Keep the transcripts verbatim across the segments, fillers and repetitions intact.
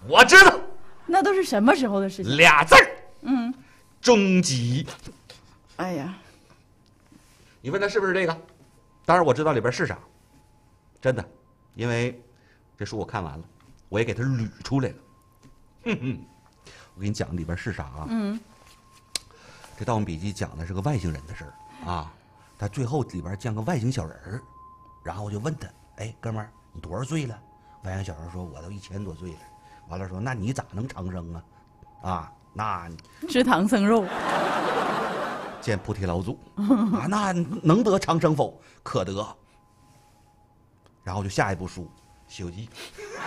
我知道。 那都是什么时候的事情？ 俩字儿。 嗯， 终极。 哎呀， 你问他是不是这个？当然我知道里边是啥，真的，因为这书我看完了，我也给他捋出来了。哼哼，我给你讲里边是啥啊？ 嗯， 这《盗墓笔记》讲的是个外星人的事儿啊，他最后里边讲个外星小人儿，然后我就问他，哎，哥们儿，你多少岁了？外星小人说，我都一千多岁了。完了说，那你咋能长生啊？啊，那吃唐僧肉， 见菩提老祖啊，那能得长生否？可得。然后就下一部书《西游记》，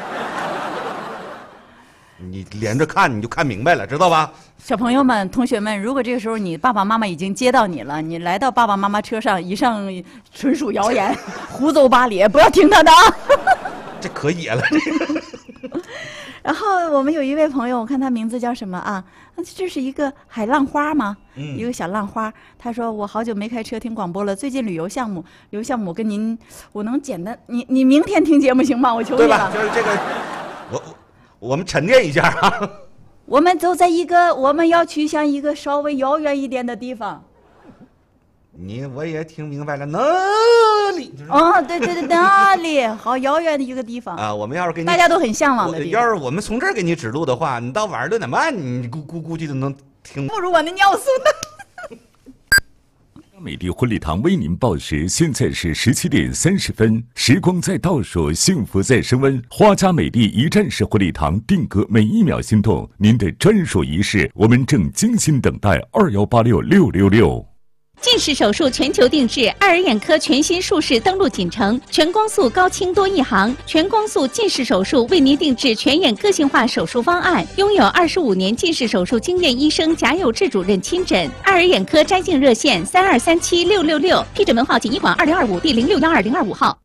你连着看你就看明白了，知道吧？ 小朋友们、同学们，如果这个时候你爸爸妈妈已经接到你了，你来到爸爸妈妈车上，以上纯属谣言，胡诌八咧，不要听他的啊。 这可野了，这个。 然后我们有一位朋友，我看他名字叫什么啊？这是一个海浪花吗？嗯，一个小浪花。他说我好久没开车听广播了，最近旅游项目，旅游项目跟您，我能简单，你你明天听节目行吗？我求你了。 对吧？就是这个，我我们沉淀一下啊。 我们走在一个我们要去向一个稍微遥远一点的地方。 你我也听明白了，哪里？就是、 哦，对对对，哪里？好遥远的一个地方啊！我们要是给你大家都很向往的地方。 要是我们从这儿给你指路的话，你到晚上六点半，你估估估计都能听。 不如我那尿素呢。 美丽婚礼堂为您报时，现在是十七点三十分。时光在倒数，幸福在升温。花家美丽一站式婚礼堂，定格每一秒心动。您的专属仪式，我们正精心等待。二幺八六六六六。 近视手术全球定制，爱尔眼科全新术式登陆锦城，全光速高清多一行，全光速近视手术为您定制全眼个性化手术方案。拥有二十五年近视手术经验医生贾友志主任亲诊。爱尔眼科摘镜热线三二三七六六六，批准门号锦医馆二零二五第零六幺二零二五号。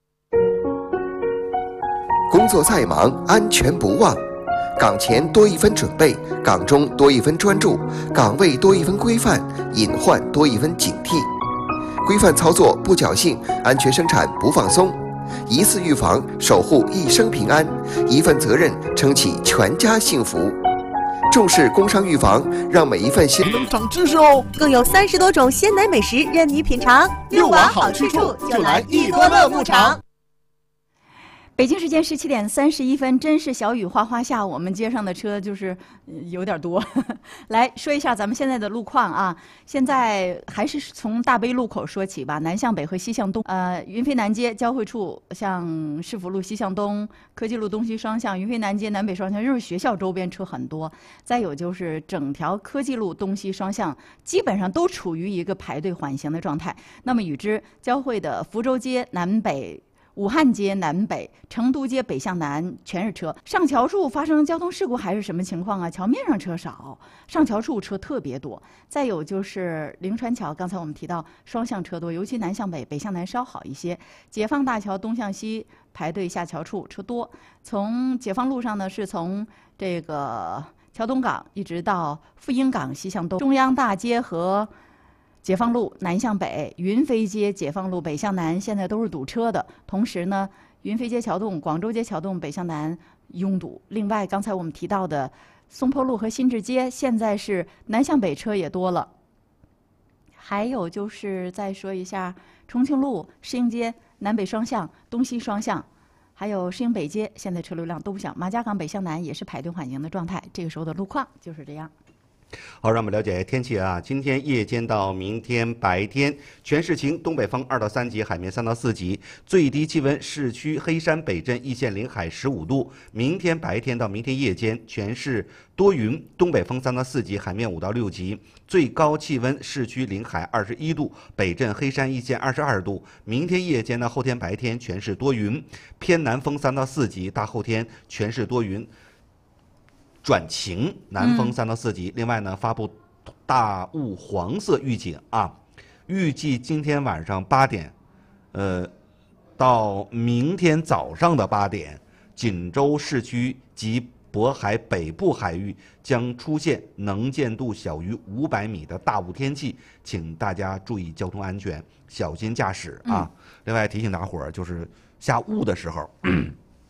工作再忙，安全不忘。岗前多一分准备，岗中多一分专注，岗位多一分规范，隐患多一分警惕。规范操作不侥幸，安全生产不放松。一次预防，守护一生平安；一份责任，撑起全家幸福。重视工伤预防，让每一份鲜能长知识哦！ 更有三十多种鲜奶美食任你品尝。 六娃好去处就来益多乐牧场。 北京时间十七点三十一分，真是小雨哗哗下，我们街上的车就是有点多。来说一下咱们现在的路况啊，现在还是从大悲路口说起吧，南向北和西向东，呃，云飞南街交汇处，像市府路西向东、科技路东西双向、云飞南街南北双向，就是学校周边车很多。再有就是整条科技路东西双向，基本上都处于一个排队缓行的状态。那么与之交汇的福州街南北、武汉街南北、成都街北向南全是车。上桥处发生交通事故还是什么情况啊？桥面上车少，上桥处车特别多。再有就是灵川桥，刚才我们提到双向车多，尤其南向北、北向南稍好一些。解放大桥东向西排队下桥处车多。从解放路上呢，是从这个桥东港一直到富英港西向东，中央大街和解放路南向北，云飞街、解放路北向南现在都是堵车的。同时呢，云飞街桥洞、广州街桥洞北向南拥堵。另外，刚才我们提到的松坡路和新治街，现在是南向北车也多了。还有就是再说一下重庆路、适应街南北双向、东西双向，还有适应北街，现在车流量都不小。马家港北向南也是排队缓行的状态。这个时候的路况就是这样。 好，让我们了解天气啊。今天夜间到明天白天，全市晴，东北风二到三级，海面三到四级，最低气温市区黑山北镇易县临海十五度。明天白天到明天夜间，全市多云，东北风三到四级，海面五到六级，最高气温市区临海二十一度，北镇黑山易县二十二度。明天夜间到后天白天，全市多云，偏南风三到四级，大后天全市多云转晴，南风三到四级。嗯、另外呢，发布大雾黄色预警啊，预计今天晚上八点，呃，到明天早上的八点，锦州市区及渤海北部海域将出现能见度小于五百米的大雾天气，请大家注意交通安全，小心驾驶啊。嗯、另外提醒大伙儿，就是下雾的时候。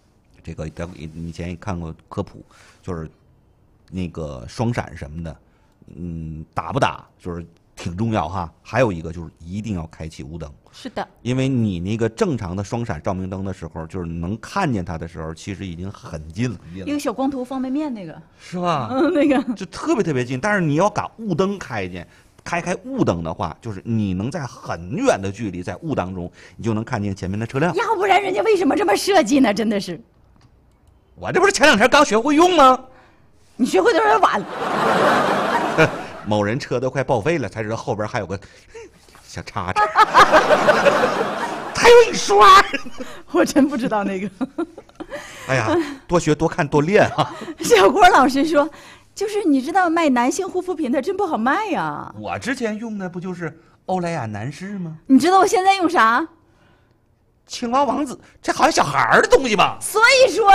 这个以前也看过科普，就是那个双闪什么的，嗯，打不打就是挺重要哈。还有一个就是一定要开启雾灯。 是的， 因为你那个正常的双闪照明灯的时候，就是能看见它的时候，其实已经很近了。 一个小光头方便面那个， 是吧？ 嗯，那个就特别特别近。但是你要把雾灯开见，开开雾灯的话，就是你能在很远的距离，在雾当中，你就能看见前面的车辆。 要不然人家为什么这么设计呢？真的是， 我这不是前两天刚学会用吗？ 你学会的有点晚。 某人车都快报废了，才知道后边还有个小叉叉，还有一刷。 我真不知道那个。 哎呀，多学多看多练啊！ 小郭老师说，就是你知道卖男性护肤品的真不好卖呀。 我之前用的不就是欧莱雅男士吗？ 你知道我现在用啥？ 青蛙王子，这好像小孩儿的东西吧？ 所以说